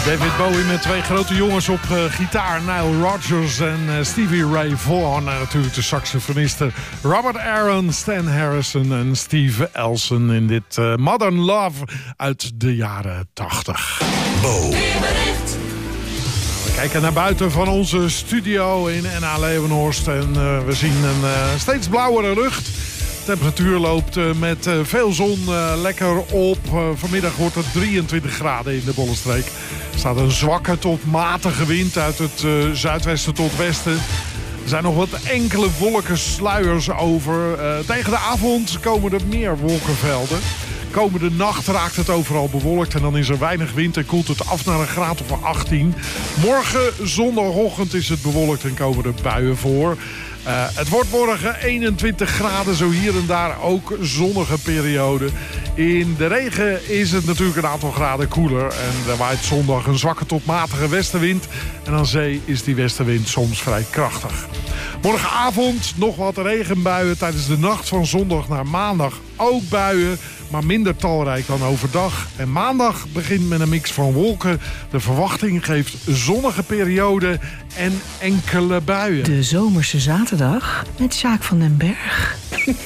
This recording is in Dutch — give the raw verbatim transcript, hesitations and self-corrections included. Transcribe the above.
David Bowie met twee grote jongens op uh, gitaar. Nile Rodgers en uh, Stevie Ray Vaughan. En natuurlijk de saxofonisten Robert Aaron, Stan Harrison en Steve Elson in dit uh, Modern Love uit de jaren tachtig. Bo. We kijken naar buiten van onze studio in N A Leeuwenhorst. En uh, we zien een uh, steeds blauwere lucht. De temperatuur loopt uh, met uh, veel zon uh, lekker op. Uh, vanmiddag wordt het drieëntwintig graden in de Bollenstreek. Er staat een zwakke tot matige wind uit het uh, zuidwesten tot westen. Er zijn nog wat enkele wolkensluiers over. Uh, tegen de avond komen er meer wolkenvelden. Komende nacht raakt het overal bewolkt en dan is er weinig wind en koelt het af naar een graad of achttien. Morgen zondagochtend is het bewolkt en komen er buien voor. Uh, het wordt morgen eenentwintig graden, zo hier en daar ook zonnige periode. In de regen is het natuurlijk een aantal graden koeler. En er waait zondag een zwakke tot matige westenwind. En aan zee is die westenwind soms vrij krachtig. Morgenavond nog wat regenbuien. Tijdens de nacht van zondag naar maandag ook buien. Maar minder talrijk dan overdag. En maandag begint met een mix van wolken. De verwachting geeft zonnige perioden en enkele buien. De zomerse zaterdag met Sjaak van den Berg.